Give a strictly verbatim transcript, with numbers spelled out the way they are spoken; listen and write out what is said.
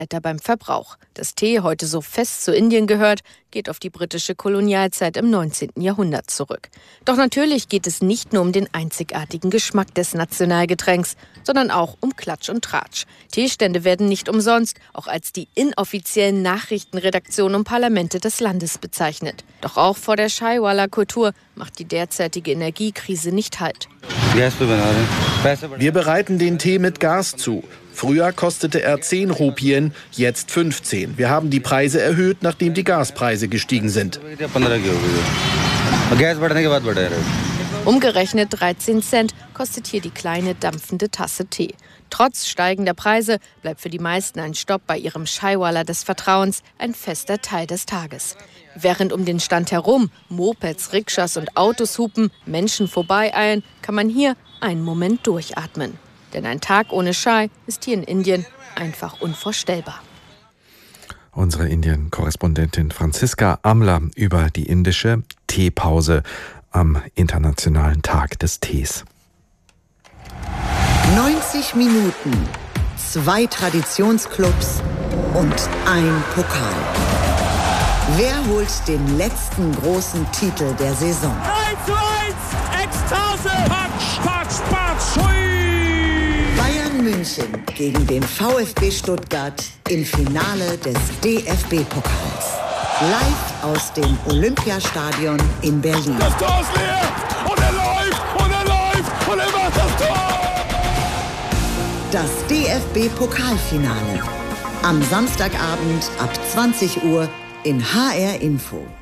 beim Verbrauch. Dass Tee heute so fest zu Indien gehört, geht auf die britische Kolonialzeit im neunzehnten Jahrhundert zurück. Doch natürlich geht es nicht nur um den einzigartigen Geschmack des Nationalgetränks, sondern auch um Klatsch und Tratsch. Teestände werden nicht umsonst auch als die inoffiziellen Nachrichtenredaktionen und Parlamente des Landes bezeichnet. Doch auch vor der Chaiwala-Kultur macht die derzeitige Energiekrise nicht Halt. Wir bereiten den Tee mit Gas zu. Früher kostete er zehn Rupien, jetzt fünfzehn. Wir haben die Preise erhöht, nachdem die Gaspreise gestiegen sind. Umgerechnet dreizehn Cent kostet hier die kleine dampfende Tasse Tee. Trotz steigender Preise bleibt für die meisten ein Stopp bei ihrem Chaiwala des Vertrauens ein fester Teil des Tages. Während um den Stand herum Mopeds, Rikschas und Autos hupen, Menschen vorbeieilen, kann man hier einen Moment durchatmen. Denn ein Tag ohne Chai ist hier in Indien einfach unvorstellbar. Unsere Indien-Korrespondentin Franziska Amler über die indische Teepause am Internationalen Tag des Tees. neunzig Minuten, zwei Traditionsclubs und ein Pokal. Wer holt den letzten großen Titel der Saison? eins zu eins, Ekstase! Patsch, patsch, patsch, hui! Bayern München gegen den VfB Stuttgart im Finale des D F B-Pokals. Live aus dem Olympiastadion in Berlin. Das Tor ist leer! Und er läuft! Und er läuft! Und er macht das Tor! Das D F B-Pokalfinale. Am Samstagabend ab zwanzig Uhr in H R Info.